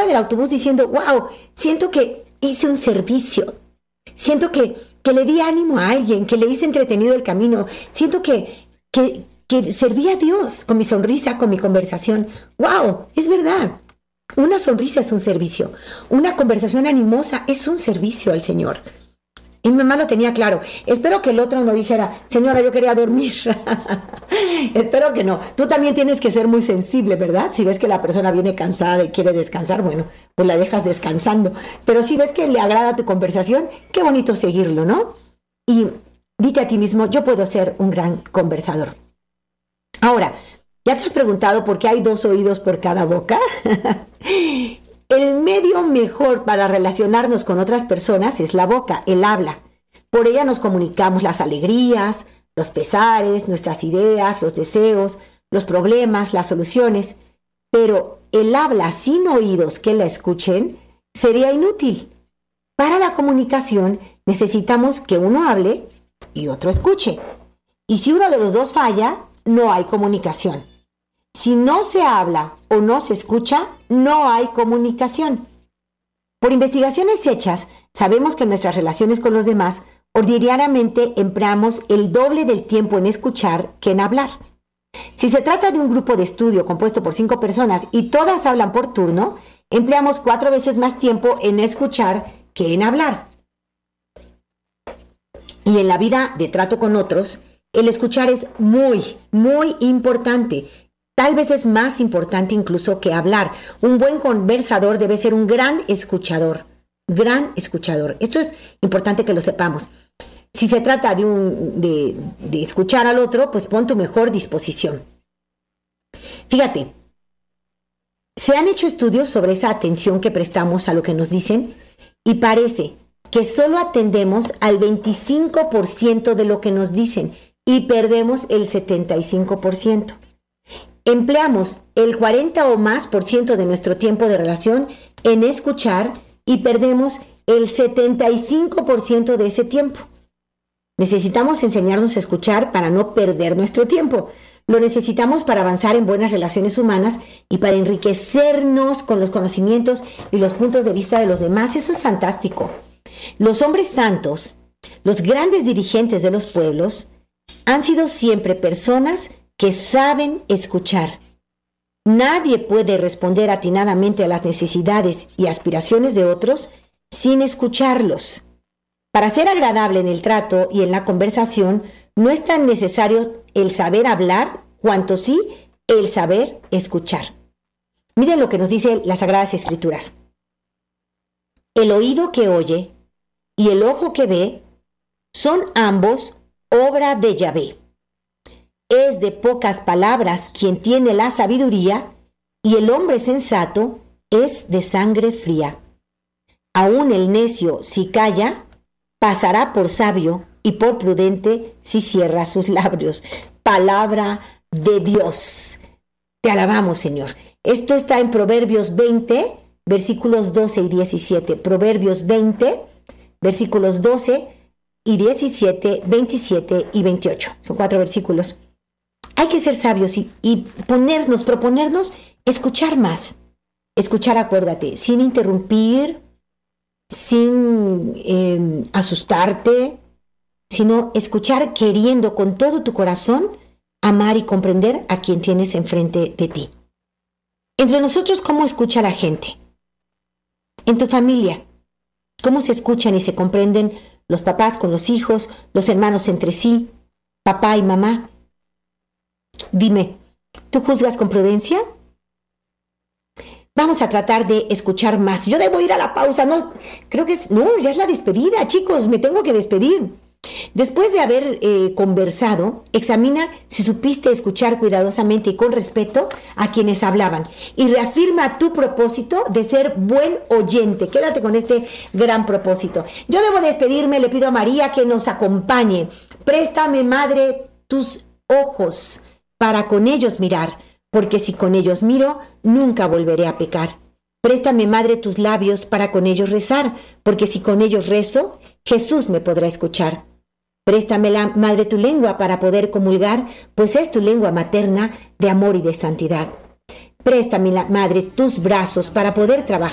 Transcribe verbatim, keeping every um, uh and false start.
bajaba del autobús diciendo, wow, siento que hice un servicio. Siento que, que le di ánimo a alguien, que le hice entretenido el camino. Siento que, que, que serví a Dios con mi sonrisa, con mi conversación. ¡Wow! Es verdad. Una sonrisa es un servicio. Una conversación animosa es un servicio al Señor. Y mi mamá lo tenía claro. Espero que el otro no dijera, señora, yo quería dormir. Espero que no. Tú también tienes que ser muy sensible, ¿verdad? Si ves que la persona viene cansada y quiere descansar, bueno, pues la dejas descansando. Pero si ves que le agrada tu conversación, qué bonito seguirlo, ¿no? Y dite a ti mismo, yo puedo ser un gran conversador. Ahora, ¿ya te has preguntado por qué hay dos oídos por cada boca? El medio mejor para relacionarnos con otras personas es la boca, el habla. Por ella nos comunicamos las alegrías, los pesares, nuestras ideas, los deseos, los problemas, las soluciones. Pero el habla sin oídos que la escuchen sería inútil. Para la comunicación necesitamos que uno hable y otro escuche. Y si uno de los dos falla, no hay comunicación. Si no se habla o no se escucha, no hay comunicación. Por investigaciones hechas, sabemos que en nuestras relaciones con los demás, ordinariamente empleamos el doble del tiempo en escuchar que en hablar. Si se trata de un grupo de estudio compuesto por cinco personas y todas hablan por turno, empleamos cuatro veces más tiempo en escuchar que en hablar. Y en la vida de trato con otros, el escuchar es muy, muy importante. Tal vez es más importante incluso que hablar. Un buen conversador debe ser un gran escuchador. Gran escuchador. Esto es importante que lo sepamos. Si se trata de, un, de, de escuchar al otro, pues pon tu mejor disposición. Fíjate, se han hecho estudios sobre esa atención que prestamos a lo que nos dicen y parece que solo atendemos al veinticinco por ciento de lo que nos dicen y perdemos el setenta y cinco por ciento. Empleamos el cuarenta o más por ciento de nuestro tiempo de relación en escuchar y perdemos el setenta y cinco por ciento de ese tiempo. Necesitamos enseñarnos a escuchar para no perder nuestro tiempo. Lo necesitamos para avanzar en buenas relaciones humanas y para enriquecernos con los conocimientos y los puntos de vista de los demás. Eso es fantástico. Los hombres santos, los grandes dirigentes de los pueblos, han sido siempre personas que saben escuchar. Nadie puede responder atinadamente a las necesidades y aspiraciones de otros sin escucharlos. Para ser agradable en el trato y en la conversación, no es tan necesario el saber hablar, cuanto sí el saber escuchar. Miren lo que nos dicen las Sagradas Escrituras. El oído que oye y el ojo que ve son ambos obra de Yahvé. Es de pocas palabras quien tiene la sabiduría, y el hombre sensato es de sangre fría. Aún el necio, si calla, pasará por sabio, y por prudente si cierra sus labios. Palabra de Dios. Te alabamos, Señor. Esto está en Proverbios veinte, versículos doce y diecisiete. Proverbios veinte, versículos doce y diecisiete, veintisiete y veintiocho. Son cuatro versículos. Hay que ser sabios y, y ponernos, proponernos, escuchar más. Escuchar, acuérdate, sin interrumpir, sin eh, asustarte, sino escuchar queriendo con todo tu corazón amar y comprender a quien tienes enfrente de ti. Entre nosotros, ¿cómo escucha la gente? En tu familia, ¿cómo se escuchan y se comprenden los papás con los hijos, los hermanos entre sí, papá y mamá? Dime, ¿tú juzgas con prudencia? Vamos a tratar de escuchar más. Yo debo ir a la pausa. No, creo que es... No, ya es la despedida, chicos. Me tengo que despedir. Después de haber eh, conversado, examina si supiste escuchar cuidadosamente y con respeto a quienes hablaban. Y reafirma tu propósito de ser buen oyente. Quédate con este gran propósito. Yo debo despedirme. Le pido a María que nos acompañe. Préstame, Madre, tus ojos para con ellos mirar, porque si con ellos miro, nunca volveré a pecar. Préstame, Madre, tus labios para con ellos rezar, porque si con ellos rezo, Jesús me podrá escuchar. Préstame, la, Madre, tu lengua para poder comulgar, pues es tu lengua materna de amor y de santidad. Préstame, la, Madre, tus brazos para poder trabajar